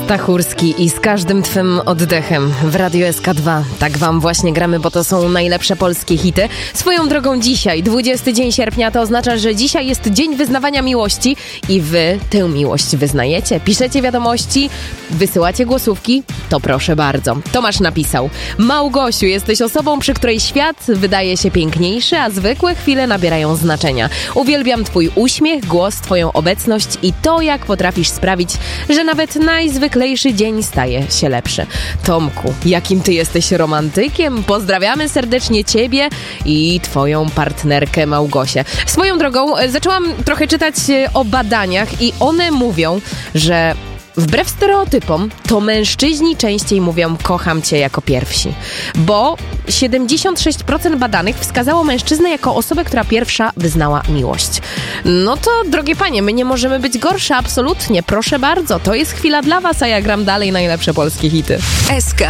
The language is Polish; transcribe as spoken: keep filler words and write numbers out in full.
Stachurski i z każdym twym oddechem w Radiu S K dwa. Tak wam właśnie gramy, bo to są najlepsze polskie hity. Swoją drogą dzisiaj, dwudziesty dzień sierpnia, to oznacza, że dzisiaj jest dzień wyznawania miłości i wy tę miłość wyznajecie. Piszecie wiadomości, wysyłacie głosówki, to proszę bardzo. Tomasz napisał: Małgosiu, jesteś osobą, przy której świat wydaje się piękniejszy, a zwykłe chwile nabierają znaczenia. Uwielbiam twój uśmiech, głos, twoją obecność i to, jak potrafisz sprawić, że nawet najzwyklejszy dzień staje się lepszy. Tomku, jakim ty jesteś romantykiem. Pozdrawiamy serdecznie ciebie i twoją partnerkę Małgosię. Swoją drogą zaczęłam trochę czytać o badaniach i one mówią, że wbrew stereotypom, to mężczyźni częściej mówią kocham cię jako pierwsi, bo siedemdziesiąt sześć procent badanych wskazało mężczyznę jako osobę, która pierwsza wyznała miłość. No to, drogie panie, my nie możemy być gorsze, absolutnie, proszę bardzo, to jest chwila dla was, a ja gram dalej najlepsze polskie hity. S K